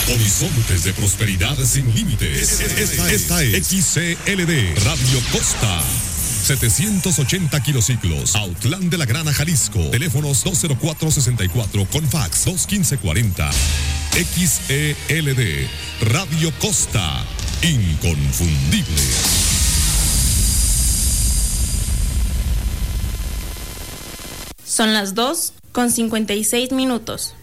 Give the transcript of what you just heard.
Horizontes de prosperidad sin límites. Esta es XCLD Radio Costa. 780 kilociclos, Autlán de la Grana, Jalisco. Teléfonos 204-64 con fax 215-40. XELD Radio Costa, inconfundible. Son las 2:56.